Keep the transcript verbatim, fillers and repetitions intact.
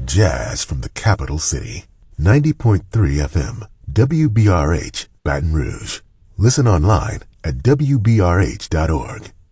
Jazz from the capital city. ninety point three F M, W B R H, Baton Rouge. Listen online at W B R H dot org.